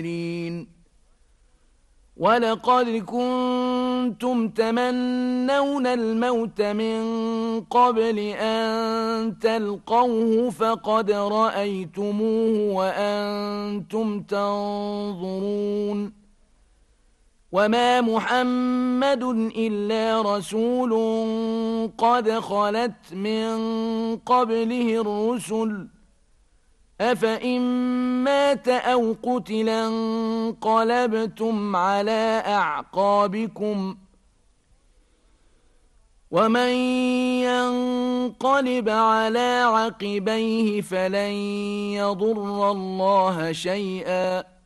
ولقد كنتم تمنون الموت من قبل أن تلقوه فقد رأيتموه وأنتم تنظرون وما محمد إلا رسول قد خلت من قبله الرسل أفإن مات أو قتلا انقلبتم على أعقابكم ومن ينقلب على عقبيه فلن يضر الله شيئا